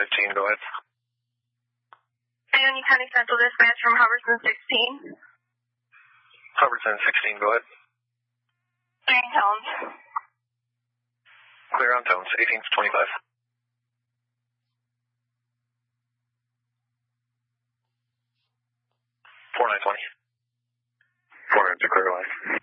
15, go ahead. Union County Central Dispatch from Hubbardson 16. Hubbardson 16, go ahead. Clearing tones. Clear on tones, 18 to 25. 4920. 4 to clear line.